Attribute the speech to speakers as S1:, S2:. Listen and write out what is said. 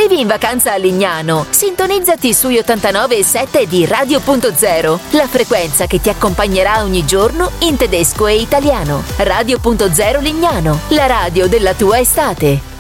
S1: Vivi in vacanza a Lignano? Sintonizzati sugli 89,7 di Radio.0, la frequenza che ti accompagnerà ogni giorno in tedesco e italiano. Radio.0 Lignano, la radio della tua estate.